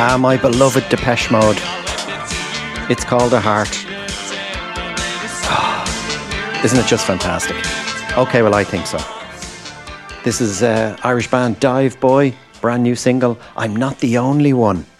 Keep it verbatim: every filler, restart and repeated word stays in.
Ah, my beloved Depeche Mode. It's called A Heart. Isn't it just fantastic? Okay, well, I think so. This is uh, Irish band Dive Boy, brand new single, I'm Not the Only One.